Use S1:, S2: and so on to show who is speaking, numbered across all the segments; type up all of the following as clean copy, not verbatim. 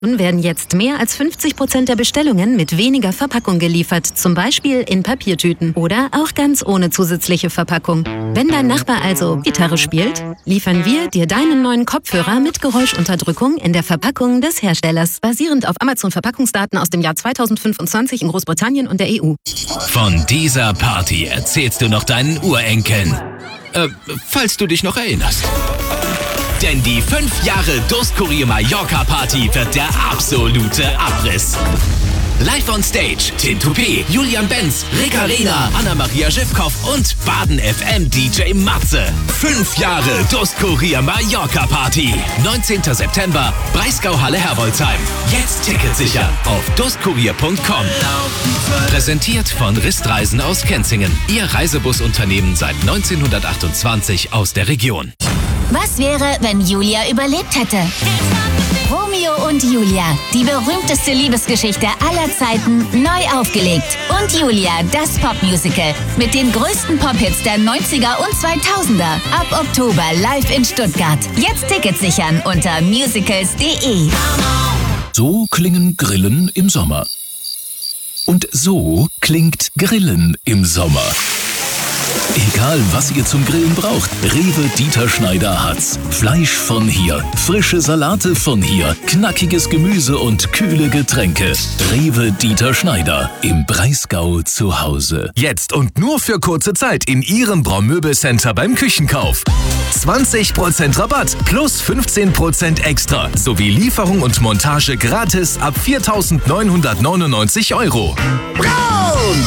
S1: Werden jetzt mehr als 50% der Bestellungen mit weniger Verpackung geliefert, zum Beispiel in Papiertüten oder auch ganz ohne zusätzliche Verpackung. Wenn dein Nachbar also Gitarre spielt, liefern wir dir deinen neuen Kopfhörer mit Geräuschunterdrückung in der Verpackung des Herstellers, basierend auf Amazon-Verpackungsdaten aus dem Jahr 2025 in Großbritannien und der EU.
S2: Von dieser Party erzählst du noch deinen Urenkeln. Falls du dich noch erinnerst. Denn die 5 Jahre Durstkurier Mallorca Party wird der absolute Abriss. Live on Stage, Tim Toupé, Julian Benz, Rick Arena, Anna-Maria Schiffkoff und Baden FM DJ Matze. 5 Jahre Durstkurier Mallorca Party. 19. September, Breisgau-Halle Herbolzheim. Jetzt Ticket sichern auf durstkurier.com. Präsentiert von Ristreisen aus Kenzingen. Ihr Reisebusunternehmen seit 1928 aus der Region.
S3: Was wäre, wenn Julia überlebt hätte? Romeo und Julia, die berühmteste Liebesgeschichte aller Zeiten, neu aufgelegt. Und Julia, das Popmusical mit den größten Pop-Hits der 90er und 2000er. Ab Oktober live in Stuttgart. Jetzt Tickets sichern unter musicals.de.
S4: So klingen Grillen im Sommer. Und so klingt Grillen im Sommer. Egal, was ihr zum Grillen braucht, Rewe Dieter Schneider hat's. Fleisch von hier, frische Salate von hier, knackiges Gemüse und kühle Getränke. Rewe Dieter Schneider, im Breisgau zu Hause.
S5: Jetzt und nur für kurze Zeit in Ihrem Braumöbelcenter beim Küchenkauf. 20% Rabatt plus 15% extra sowie Lieferung und Montage gratis ab 4.999 €.
S6: Braun!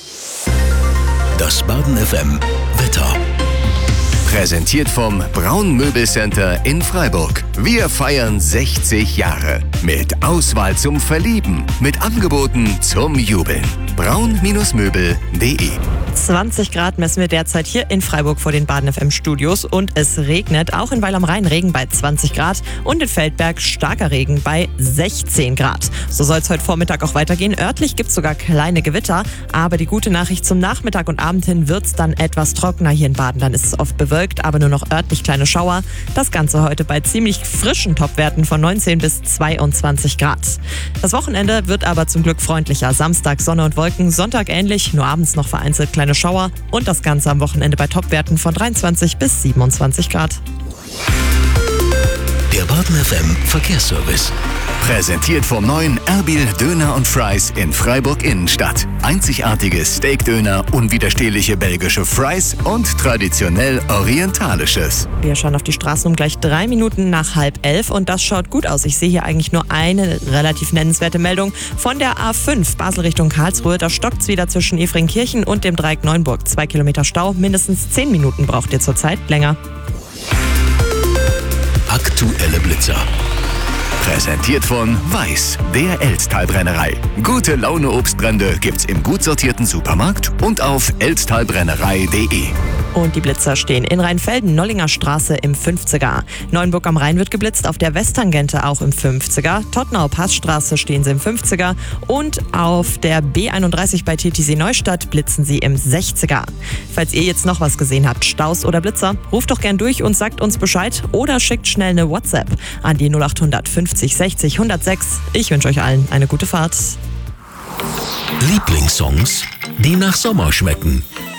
S4: Das Baden FM Wetter.
S6: Präsentiert vom Braun Möbelcenter in Freiburg. Wir feiern 60 Jahre. Mit Auswahl zum Verlieben. Mit Angeboten zum Jubeln. braun-möbel.de
S7: 20 Grad messen wir derzeit hier in Freiburg vor den Baden FM Studios und es regnet, auch in Weil am Rhein Regen bei 20 Grad und in Feldberg starker Regen bei 16 Grad. So soll es heute Vormittag auch weitergehen. Örtlich gibt es sogar kleine Gewitter, aber die gute Nachricht: zum Nachmittag und Abend hin wird es dann etwas trockener hier in Baden. Dann ist es oft bewölkt, aber nur noch örtlich kleine Schauer. Das Ganze heute bei ziemlich frischen Topwerten von 19 bis 22 Grad. Das Wochenende wird aber zum Glück freundlicher. Samstag Sonne und Wolken, Sonntag ähnlich, nur abends noch vereinzelt kleine Schauer und das Ganze am Wochenende bei Topwerten von 23 bis 27 Grad.
S4: Der Baden FM Verkehrsservice.
S6: Präsentiert vom neuen Erbil Döner und Fries in Freiburg Innenstadt. Einzigartiges Steakdöner, unwiderstehliche belgische Fries und traditionell orientalisches.
S7: Wir schauen auf die Straßen um gleich 3 Minuten nach 10:30 und das schaut gut aus. Ich sehe hier eigentlich nur eine relativ nennenswerte Meldung von der A5 Basel Richtung Karlsruhe. Da stockt es wieder zwischen Efringkirchen und dem Dreieck Neuenburg. 2 Kilometer Stau, mindestens 10 Minuten braucht ihr zurzeit länger.
S4: Aktuelle Blitzer.
S6: Präsentiert von Weiß, der Elztalbrennerei. Gute Laune Obstbrände gibt's im gut sortierten Supermarkt und auf elztalbrennerei.de.
S7: Und die Blitzer stehen in Rheinfelden, Nollinger Straße im 50er. Neuenburg am Rhein wird geblitzt, auf der Westtangente auch im 50er. Tottenau Passstraße stehen sie im 50er. Und auf der B31 bei TTC Neustadt blitzen sie im 60er. Falls ihr jetzt noch was gesehen habt, Staus oder Blitzer, ruft doch gern durch und sagt uns Bescheid oder schickt schnell eine WhatsApp an die 0800 50 60 106. Ich wünsche euch allen eine gute Fahrt.
S4: Lieblingssongs, die nach Sommer schmecken.